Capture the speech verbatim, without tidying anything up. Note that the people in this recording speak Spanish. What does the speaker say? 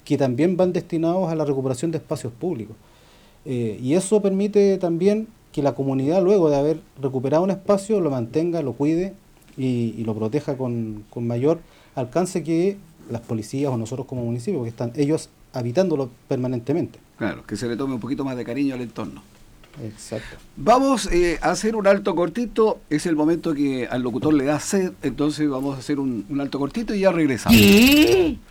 que también van destinados a la recuperación de espacios públicos. Eh, y eso permite también que la comunidad, luego de haber recuperado un espacio, lo mantenga, lo cuide y, y lo proteja con, con mayor alcance que las policías o nosotros como municipio, porque están ellos habitándolo permanentemente. Claro, que se le tome un poquito más de cariño al entorno. Exacto. Vamos eh, a hacer un alto cortito. Es el momento que al locutor le da sed, entonces vamos a hacer un, un alto cortito y ya regresamos. ¿Qué?